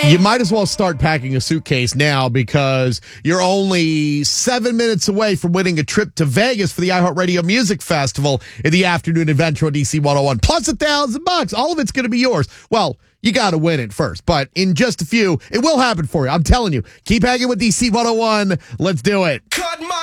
You might as well start packing a suitcase now because you're only 7 minutes away from winning a trip to Vegas for the iHeartRadio Music Festival in the afternoon adventure on DC 101. Plus $1,000. All of it's going to be yours. Well, you got to win it first, but in just a few, it will happen for you. I'm telling you. Keep hanging with DC 101. Let's do it. Cut my